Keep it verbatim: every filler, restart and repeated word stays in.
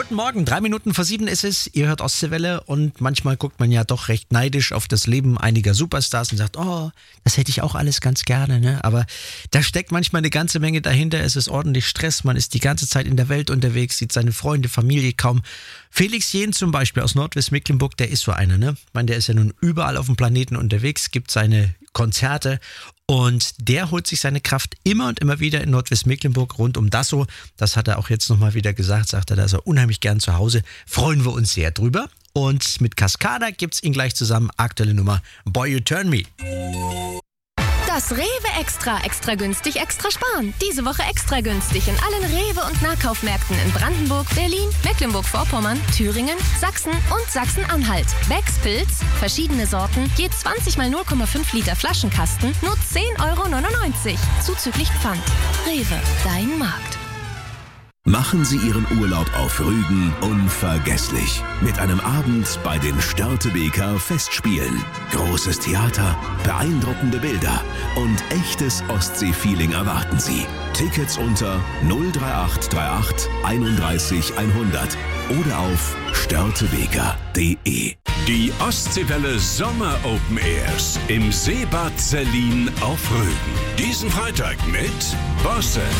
Guten Morgen, drei Minuten vor sieben ist es. Ihr hört Ostseewelle und manchmal guckt man ja doch recht neidisch auf das Leben einiger Superstars und sagt, oh, das hätte ich auch alles ganz gerne, ne? Aber da steckt manchmal eine ganze Menge dahinter. Es ist ordentlich Stress, man ist die ganze Zeit in der Welt unterwegs, sieht seine Freunde, Familie kaum. Felix Jähn zum Beispiel aus Nordwestmecklenburg, der ist so einer, ne? Ich meine, der ist ja nun überall auf dem Planeten unterwegs, gibt seine Konzerte und der holt sich seine Kraft immer und immer wieder in Nordwestmecklenburg rund um Dassow. Das hat er auch jetzt nochmal wieder gesagt, sagt er, da ist er unheimlich gern zu Hause. Freuen wir uns sehr drüber. Und mit Cascada gibt's ihn gleich zusammen, aktuelle Nummer Boy You Turn Me. Das Rewe Extra, extra günstig, extra sparen. Diese Woche extra günstig in allen Rewe- und Nahkaufmärkten in Brandenburg, Berlin, Mecklenburg-Vorpommern, Thüringen, Sachsen und Sachsen-Anhalt. Becks Pilz, verschiedene Sorten, je zwanzig mal null Komma fünf Liter Flaschenkasten, nur zehn Euro neunundneunzig. Zuzüglich Pfand. Rewe, dein Markt. Machen Sie Ihren Urlaub auf Rügen unvergesslich. Mit einem Abend bei den Störtebeker Festspielen. Großes Theater, beeindruckende Bilder und echtes Ostsee-Feeling erwarten Sie. Tickets unter null drei acht drei acht einunddreißig hundert oder auf störtebeker punkt de. Die Ostseewelle Sommer Open Airs im Seebad Zerlin auf Rügen. Diesen Freitag mit Bosse,